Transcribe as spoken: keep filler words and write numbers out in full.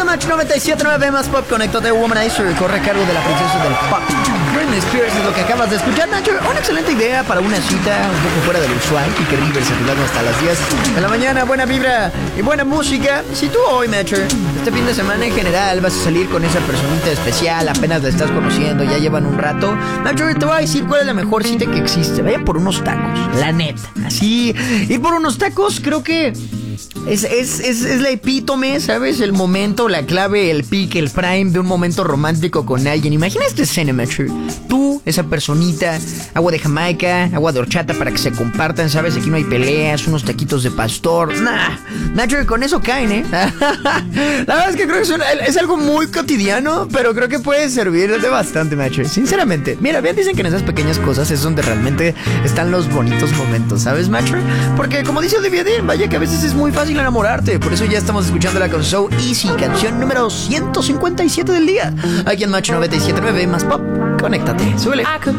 Match noventa y siete punto nueve más pop. Conéctate, Womanizer. Corre a cargo de la princesa del pop. Britney Spears es lo que acabas de escuchar, Nacho. Una excelente idea para una cita un poco fuera del usual. Y que Rivers se jugando hasta las diez de la mañana. Buena vibra y buena música. Si tú hoy, Nacho, este fin de semana en general vas a salir con esa personita especial, apenas la estás conociendo, ya llevan un rato, Nacho, te voy a decir cuál es la mejor cita que existe. Vayan por unos tacos, la neta. Así, ir por unos tacos creo que Es, es, es, es la epítome, ¿sabes? El momento, la clave, el pique, el prime de un momento romántico con alguien. Imagina este escena, Macho. Tú, esa personita, agua de Jamaica, agua de horchata para que se compartan, ¿sabes? Aquí no hay peleas, unos taquitos de pastor. Nah, Nacho, con eso caen, ¿eh? La verdad es que creo que es, una, es algo muy cotidiano, pero creo que puede servir de bastante, Macho. Sinceramente. Mira, bien dicen que en esas pequeñas cosas es donde realmente están los bonitos momentos, ¿sabes, Macho? Porque como dice Olivia Dean, vaya que a veces es muy fácil enamorarte. Por eso ya estamos escuchándola con So Easy, canción número ciento cincuenta y siete del día. Aquí en Match noventa y siete punto nueve más pop. Conéctate, súbele.